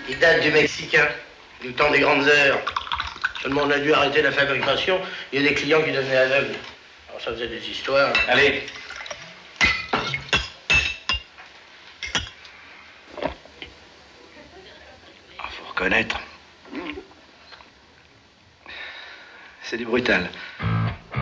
Il date du Mexicain, du temps des grandes heures. Seulement on a dû arrêter la fabrication, il y a des clients qui devenaient aveugles. Alors ça faisait des histoires. Allez. Faut reconnaître. C'est du brutal.